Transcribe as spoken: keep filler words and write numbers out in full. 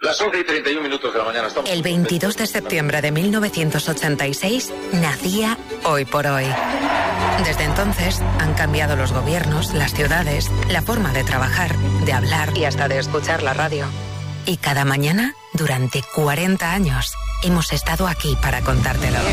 Las once y treinta y un minutos de la mañana. Estamos... El veintidós de septiembre de mil novecientos ochenta y seis nacía Hoy por Hoy. Desde entonces han cambiado los gobiernos, las ciudades, la forma de trabajar, de hablar y hasta de escuchar la radio. Y cada mañana, durante cuarenta años, hemos estado aquí para contártelo.